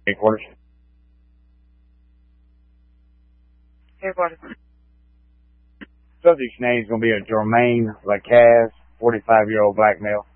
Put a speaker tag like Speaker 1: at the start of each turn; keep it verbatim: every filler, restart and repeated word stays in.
Speaker 1: Quarters.
Speaker 2: Headquarters.
Speaker 1: Subject's name is going to be a Jermaine Lacaze, forty-five-year-old black male.